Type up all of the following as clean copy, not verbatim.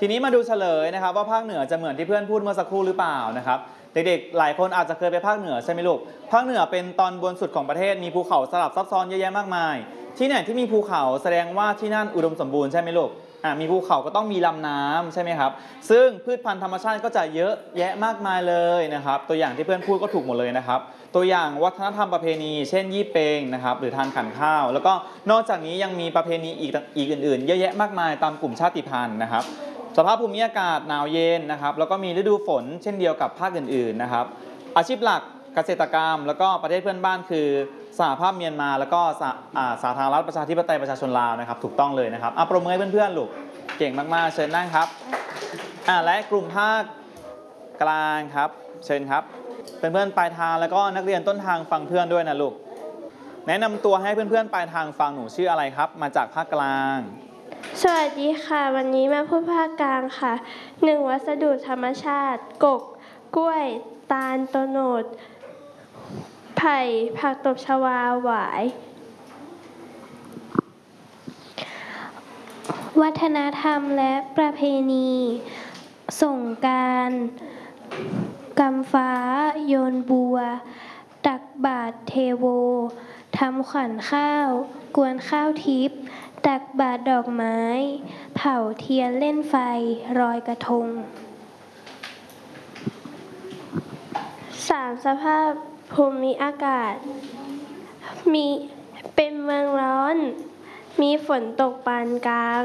ทีนี้มาดูเฉลยนะครับว่าภาคเหนือจะเหมือนที่เพื่อนพูดเมื่อสักครู่หรือเปล่านะครับเด็กๆหลายคนอาจจะเคยไปภาคเหนือใช่ไหมลูกภาคเหนือเป็นตอนบนสุดของประเทศมีภูเขาสลับซับซ้อนเยอะแยะมากมายที่ไหนที่มีภูเขาแสดงว่าที่นั่นอุดมสมบูรณ์ใช่ไหมลูกมีภูเขาก็ต้องมีลำน้ำใช่ไหมครับซึ่งพืชพันธุ์ธรรมชาติก็จะเยอะแยะมากมายเลยนะครับตัวอย่างที่เพื่อนพูดก็ถูกหมดเลยนะครับตัวอย่างวัฒนธรรมประเพณีเช่นยี่เปงนะครับหรือทานขันข้าวแล้วก็นอกจากนี้ยังมีประเพณีอีกอื่นๆเยอะแยะมากมายตามกลุ่มชาติพันธุ์นะครับสภาพภูมิอากาศหนาวเย็นนะครับแล้วก็มีฤดูฝนเช่นเดียวกับภาคอื่นๆนะครับอาชีพหลักเกษตรกรรมแล้วก็ประเทศเพื่อนบ้านคือสหภาพเมียนมาแล้วก็สาธารณรัฐประชาธิปไตยประชาชนลาวนะครับถูกต้องเลยนะครับปรบมือให้เพื่อนๆลูกเก่งมากๆเชิญนั่งครับและกลุ่มภาคกลางครับเชิญครับเพื่อนๆปลายทางแล้วก็นักเรียนต้นทางฟังเพื่อนด้วยนะลูกแนะนำตัวให้เพื่อนๆปลายทางฟังหนูชื่ออะไรครับมาจากภาคกลางสวัสดีค่ะวันนี้มาพูดภาคกลางค่ะ1วัสดุธรรมชาติกกกล้วยตาลโตโนดไผ่ผักตบชวาหวายวัฒนธรรมและประเพณีสงกรานต์กำฟ้าโยนบัวตักบาตรเทโวทำขวัญข้าวกวนข้าวทิพย์ตักบาตรดอกไม้เผาเทียนเล่นไฟลอยกระทง3สภาพภูมิอากาศมีเป็นเมืองร้อนมีฝนตกปานกลาง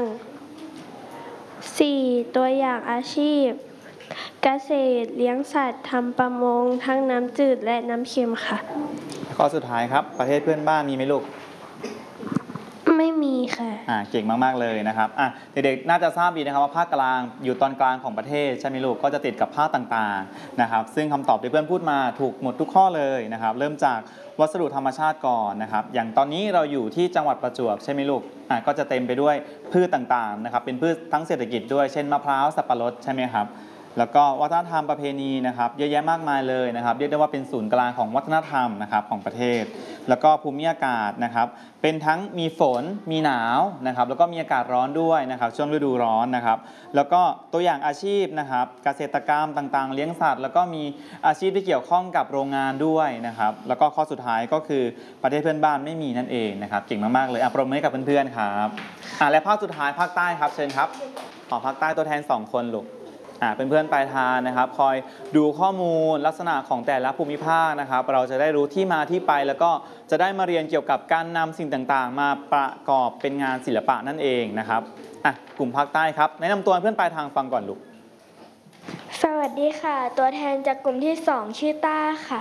4ตัวอย่างอาชีพเกษตรเลี้ยงสัตว์ทำประมงทั้งน้ำจืดและน้ำเค็มค่ะข้อสุดท้ายครับประเทศเพื่อนบ้านมีไหมลูกไม่มีค่ะเก่งมากๆเลยนะครับเด็กๆน่าจะทราบดีนะครับว่าภาคกลางอยู่ตอนกลางของประเทศใช่ไหมลูกก็จะติดกับภาคต่างๆนะครับซึ่งคำตอบที่เพื่อนพูดมาถูกหมดทุกข้อเลยนะครับเริ่มจากวัสดุธรรมชาติก่อนนะครับอย่างตอนนี้เราอยู่ที่จังหวัดประจวบใช่ไหมลูกก็จะเต็มไปด้วยพืชต่างๆนะครับเป็นพืชทั้งเศรษฐกิจด้วยเช่นมะพร้าวสับปะรดใช่ไหมครับแล้วก็วัฒนธรรมประเพณีนะครับเยอะแยะมากมายเลยนะครับเรียกได้ว่าเป็นศูนย์กลางของวัฒนธรรมนะครับของประเทศแล้วก็ภูมิอากาศนะครับเป็นทั้งมีฝนมีหนาวนะครับแล้วก็มีอากาศร้อนด้วยนะครับช่วงฤดูร้อนนะครับแล้วก็ตัวอย่างอาชีพนะครับเกษตรกรรมต่างๆเลี้ยงสัตว์แล้วก็มีอาชีพที่เกี่ยวข้องกับโรงงานด้วยนะครับแล้วก็ข้อสุดท้ายก็คือประเทศเพื่อนบ้านไม่มีนั่นเองนะครับเก่งมากๆเลยปรบมือให้กับเพื่อนๆครับและภาคสุดท้ายภาคใต้ครับเชิญครับขอภาคใต้ตัวแทน2คนลูกเพื่อนๆปลายทางนะครับคอยดูข้อมูลลักษณะของแต่ละภูมิภาคนะครับเราจะได้รู้ที่มาที่ไปแล้วก็จะได้มาเรียนเกี่ยวกับการนำสิ่งต่างๆมาประกอบเป็นงานศิลปะนั่นเองนะครับกลุ่มภาคใต้ครับแนะนำตัวเพื่อนปลายทางฟังก่อนลูกสวัสดีค่ะตัวแทนจากกลุ่มที่2ชื่อต้าค่ะ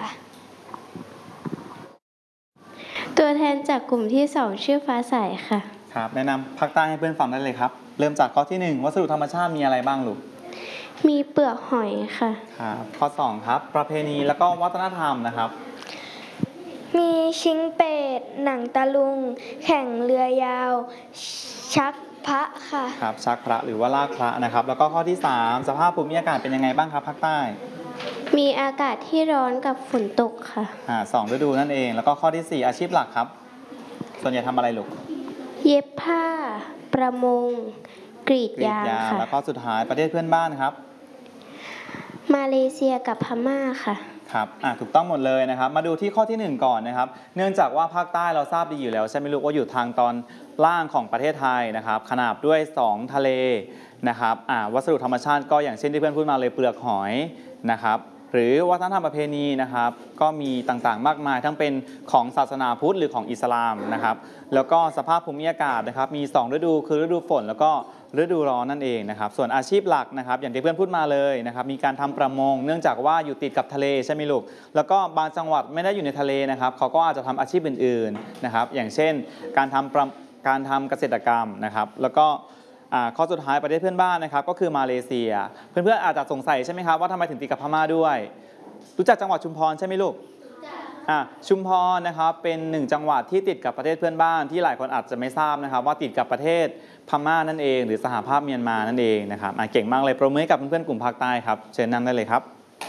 ตัวแทนจากกลุ่มที่2ชื่อฟ้าใสค่ะครับแนะนำภาคใต้ให้เพื่อนฟังได้เลยครับเริ่มจากข้อที่1วัสดุธรรมชาติมีอะไรบ้างลูกมีเปลือกหอยค่ะครับข้อ2ครับประเพณีแล้วก็วัฒนธรรมนะครับมีชิงเป็ดหนังตะลุงแข่งเรือยาวชักพระค่ะครับชักพระหรือว่าลากพระนะครับแล้วก็ข้อที่3สภาพภูมิอากาศเป็นยังไงบ้างครับภาคใต้มีอากาศที่ร้อนกับฝนตกค่ะ 2ฤดูนั่นเองแล้วก็ข้อที่4อาชีพหลักครับส่วนใหญ่ทำอะไรลูกเย็บผ้าประมงกรีดยางค่ะแล้วก็สุดท้ายประเทศเพื่อนบ้านครับมาเลเซียกับพม่าค่ะครับถูกต้องหมดเลยนะครับมาดูที่ข้อที่1ก่อนนะครับเนื่องจากว่าภาคใต้เราทราบดีอยู่แล้วใช่ไหมลูกว่าอยู่ทางตอนล่างของประเทศไทยนะครับขนาบด้วย2ทะเลนะครับวัสดุธรรมชาติก็อย่างเช่นที่เพื่อนพูดมาเลยเปลือกหอยนะครับหรือวัฒนธรรมประเพณีนะครับก็มีต่างๆมากมายทั้งเป็นของศาสนาพุทธหรือของอิสลามนะครับแล้วก็สภาพภูมิอากาศนะครับมี2ฤดูคือฤดูฝนแล้วก็ฤดูร้อนนั่นเองนะครับส่วนอาชีพหลักนะครับอย่างที่เพื่อนพูดมาเลยนะครับมีการทำประมงเนื่องจากว่าอยู่ติดกับทะเลใช่ไหมลูกแล้วก็บางจังหวัดไม่ได้อยู่ในทะเลนะครับเขาก็อาจจะทำอาชีพอื่นๆนะครับอย่างเช่นการทำเกษตรกรรมนะครับแล้วก็ข้อสุดท้ายประเทศเพื่อนบ้านนะครับก็คือมาเลเซียเพื่อนๆอาจจะสงสัยใช่ไหมครับว่าทำไมถึงติดกับพม่าด้วยรู้จักจังหวัดชุมพรใช่ไหมลูกชุมพรนะครับเป็น1จังหวัดที่ติดกับประเทศเพื่อนบ้านที่หลายคนอาจจะไม่ทราบนะครับว่าติดกับประเทศพม่านั่นเองหรือสหภาพเมียนมานั่นเองนะครับเก่งมากเลยปรบมือให้กับเพื่อนๆกลุ่มภาคใต้ครับเชิญนำได้เลยครับ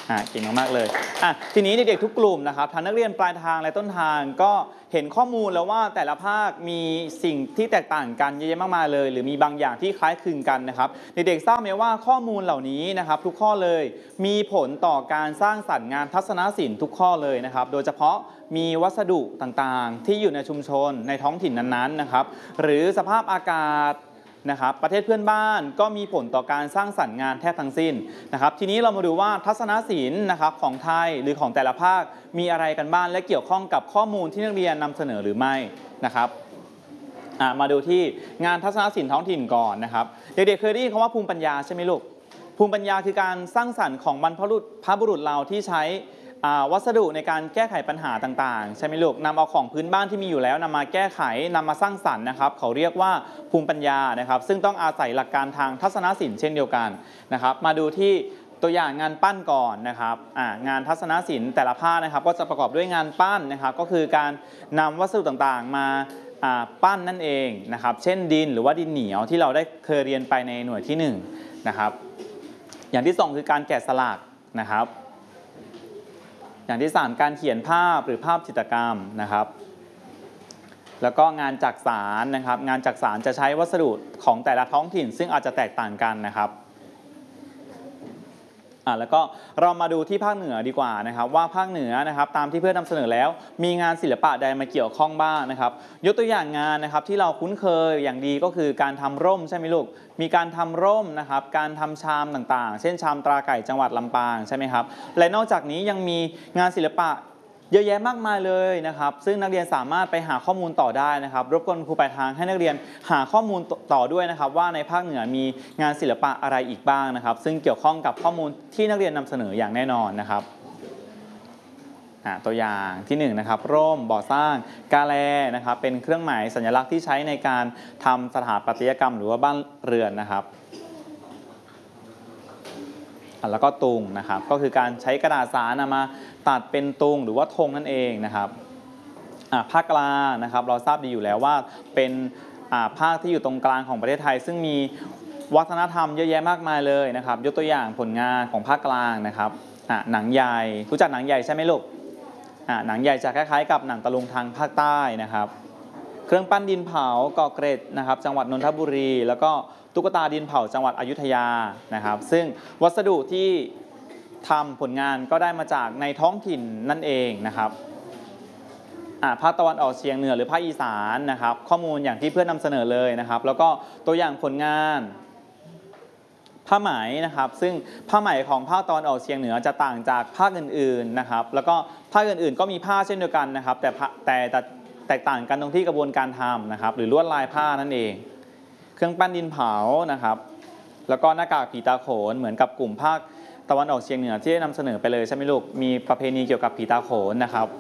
เก่งมากๆเลยทีนี้เด็กๆทุกกลุ่มนะครับทั้งนักเรียนปลายทางและต้นทางก็เห็นข้อมูลแล้วว่าแต่ละภาคมีสิ่งที่แตกต่างกันเยอะแยะมากมายเลยหรือมีบางอย่างที่คล้ายคลึงกันนะครับเด็กๆทราบไหมว่าข้อมูลเหล่านี้นะครับทุกข้อเลยมีผลต่อการสร้างสรรค์งานทัศนศิลป์ทุกข้อเลยนะครับโดยเฉพาะมีวัสดุต่างๆที่อยู่ในชุมชนในท้องถิ่นนั้นๆนะครับหรือสภาพอากาศนะครับประเทศเพื่อนบ้านก็มีผลต่อการสร้างสรรค์งานแทบทั้งสิ้นนะครับทีนี้เรามาดูว่าทัศนศิลป์นะครับของไทยหรือของแต่ละภาคมีอะไรกันบ้างและเกี่ยวข้องกับข้อมูลที่นักเรียนนำเสนอหรือไม่นะครับมาดูที่งานทัศนศิลป์ท้องถิ่นก่อนนะครับเด็กๆเคยได้ยินคำว่าภูมิปัญญาใช่ไหมลูกภูมิปัญญาคือการสร้างสรรค์ของบรรพบุรุษเราที่ใช้วัสดุในการแก้ไขปัญหาต่างๆใช่ไหมลูกนำเอาของพื้นบ้านที่มีอยู่แล้วนำมาแก้ไขนำมาสร้างสรรค์นะครับเขาเรียกว่าภูมิปัญญานะครับซึ่งต้องอาศัยหลักการทางทัศนศิลป์เช่นเดียวกันนะครับมาดูที่ตัวอย่างงานปั้นก่อนนะครับงานทัศนศิลป์แต่ละภาคนะครับก็จะประกอบด้วยงานปั้นนะครับก็คือการนำวัสดุต่างๆมาปั้นนั่นเองนะครับเช่นดินหรือว่าดินเหนียวที่เราได้เคยเรียนไปในหน่วยที่1นะครับอย่างที่2คือการแกะสลักนะครับอย่างที่3การเขียนภาพหรือภาพจิตรกรรมนะครับแล้วก็งานจักสานนะครับงานจักสานจะใช้วัสดุของแต่ละท้องถิ่นซึ่งอาจจะแตกต่างกันนะครับแล้วก็เรามาดูที่ภาคเหนือดีกว่านะครับว่าภาคเหนือนะครับตามที่เพื่อนนำเสนอแล้วมีงานศิลปะใดมาเกี่ยวข้องบ้างนะครับยกตัวอย่างงานนะครับที่เราคุ้นเคยอย่างดีก็คือการทำร่มใช่ไหมลูกมีการทำร่มนะครับการทำชามต่างๆเช่นชามตราไก่จังหวัดลำปางใช่ไหมครับและนอกจากนี้ยังมีงานศิลปะเยอะแยะมากมายเลยนะครับซึ่งนักเรียนสามารถไปหาข้อมูลต่อได้นะครับรบกวนครูปลายทางให้นักเรียนหาข้อมูลต่อด้วยนะครับว่าในภาคเหนือมีงานศิลปะอะไรอีกบ้างนะครับซึ่งเกี่ยวข้องกับข้อมูลที่นักเรียนนำเสนออย่างแน่นอนนะครับตัวอย่างที่1นะครับร่มบ่อสร้างกาแลนะครับเป็นเครื่องหมายสัญลักษณ์ที่ใช้ในการทำสถาปัตยกรรมหรือว่าบ้านเรือนนะครับแล้วก็ตุงนะครับก็คือการใช้กระดาษสารมาตัดเป็นตุงหรือว่าธงนั่นเองนะครับภาคกลางนะครับเราทราบดีอยู่แล้วว่าเป็นภาคที่อยู่ตรงกลางของประเทศไทยซึ่งมีวัฒนธรรมเยอะแยะมากมายเลยนะครับยกตัวอย่างผลงานของภาคกลางนะครับหนังใหญ่รู้จักหนังใหญ่ใช่ไหมลูกหนังใหญ่จะคล้ายๆกับหนังตะลุงทางภาคใต้นะครับเครื่องปั้นดินเผาเกาะเกร็ดนะครับจังหวัดนนทบุรีแล้วก็ตุ๊กตาดินเผาจังหวัดอยุธยานะครับซึ่งวัสดุที่ทำผลงานก็ได้มาจากในท้องถิ่นนั่นเองนะครับภาคตะวันออกเฉียงเหนือหรือภาคอีสานนะครับข้อมูลอย่างที่เพื่อนนำเสนอเลยนะครับแล้วก็ตัวอย่างผลงานผ้าไหมนะครับซึ่งผ้าไหมของภาคตะวันออกเฉียงเหนือจะต่างจากภาคอื่นๆนะครับแล้วก็ภาคอื่นๆก็มีผ้าเช่นเดียวกันนะครับแต่แตกต่างกันตรงที่กระบวนการทำนะครับหรือลวดลายผ้านั่นเองเครื่องปั้นดินเผานะครับแล้วก็หน้ากากผีตาโขนเหมือนกับกลุ่มภาคตะวันออกเฉียงเหนือที่ได้นำเสนอไปเลยใช่ไหมลูกมีประเพณีเกี่ยวกับผีตาโขนนะครับ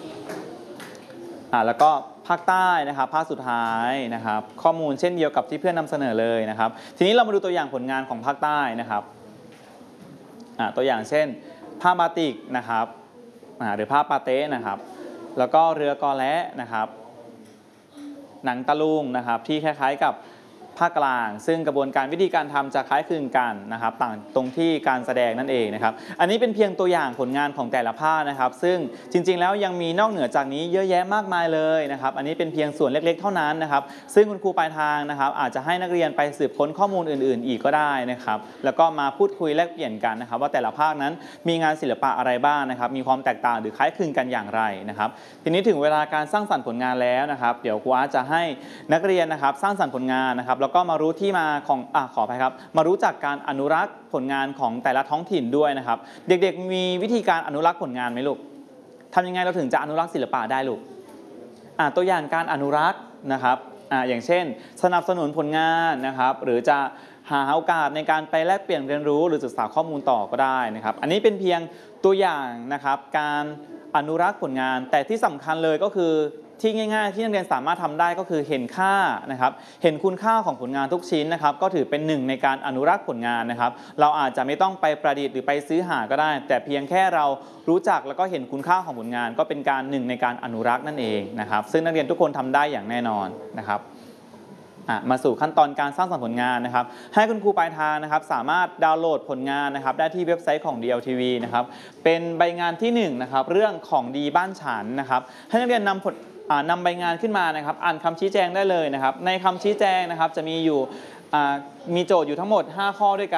แล้วก็ภาคใต้นะครับภาคสุดท้ายนะครับข้อมูลเช่นเดียวกับที่เพื่อนนำเสนอเลยนะครับทีนี้เรามาดูตัวอย่างผลงานของภาคใต้นะครับตัวอย่างเช่นผ้าบาติกนะครับหรือผ้าปาเต้นะครับแล้วก็เรือกอและนะครับหนังตะลุงนะครับที่คล้ายๆกับภาคกลางซึ่งกระบวนการวิธีการทำจะคล้ายคลึงกันนะครับต่างตรงที่การแสดงนั่นเองนะครับอันนี้เป็นเพียงตัวอย่างผลงานของแต่ละภาคนะครับซึ่งจริงๆแล้วยังมีนอกเหนือจากนี้เยอะแยะมากมายเลยนะครับอันนี้เป็นเพียงส่วนเล็กๆเท่านั้นนะครับซึ่งคุณครูปลายทางนะครับอาจจะให้นักเรียนไปสืบค้นข้อมูลอื่นๆอีกก็ได้นะครับแล้วก็มาพูดคุยแลกเปลี่ยนกันนะครับว่าแต่ละภาคนั้นมีงานศิลปะอะไรบ้างนะครับมีความแตกต่างหรือคล้ายคลึงกันอย่างไรนะครับทีนี้ถึงเวลาการสร้างสรรค์ผลงานแล้วนะครับเดี๋ยวครูอาร์ตจะให้นักเรียนนะครับสร้างสรรค์ผลงานนะครับแล้วก็มารู้ที่มาของขออภัยครับมารู้จักการอนุรักษ์ผลงานของแต่ละท้องถิ่นด้วยนะครับเด็กๆมีวิธีการอนุรักษ์ผลงานไหมลูกทำยังไงเราถึงจะอนุรักษ์ศิลปะได้ลูกตัวอย่างการอนุรักษ์นะครับอย่างเช่นสนับสนุนผลงานนะครับหรือจะหาโอกาสในการไปแลกเปลี่ยนเรียนรู้หรือศึกษาข้อมูลต่อก็ได้นะครับอันนี้เป็นเพียงตัวอย่างนะครับการอนุรักษ์ผลงานแต่ที่สำคัญเลยก็คือที่ง่ายๆที่นักเรียนสามารถทำได้ก็คือเห็นค่านะครับเห็นคุณค่าของผลงานทุกชิ้นนะครับก็ถือเป็นหนึ่งในการอนุรักษ์ผลงานนะครับเราอาจจะไม่ต้องไปประดิษฐ์หรือไปซื้อหาก็ได้ แต่เพียงแค่เรารู้จักแล้วก็เห็นคุณค่าของผลงานก็เป็นการหนึ่งในการอนุรักษ์นั่นเองนะครับซึ่งนักเรียนทุกคนทำได้อย่างแน่นอนนะครับมาสู่ขั้นตอนการสร้างสรรค์ผลงานนะครับให้คุณครูปลายทางนะครับสามารถดาวน์โหลดผลงานนะครับได้ที่เว็บไซต์ของ DLTV นะครับเป็นใบงานที่1นะครับเรื่องของดีบ้านฉันนะครับให้นักเรียนนำใบงานขึ้นมานะครับอ่านคำชี้แจงได้เลยนะครับในคำชี้แจงนะครับจะมีโจทย์อยู่ทั้งหมด5 ข้อด้วยกัน